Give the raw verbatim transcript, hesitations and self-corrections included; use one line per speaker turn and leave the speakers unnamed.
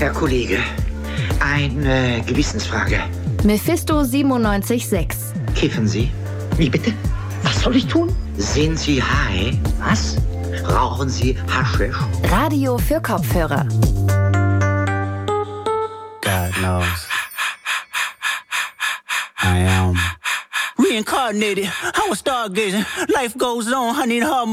Herr Kollege, eine Gewissensfrage.
Mephisto siebenundneunzig Komma sechs.
Kiffen Sie?
Wie bitte? Was soll ich tun?
Sind Sie high?
Was?
Rauchen Sie Haschisch?
Radio für Kopfhörer.
God knows. I am reincarnated. I was stargazing. Life goes on. I need her.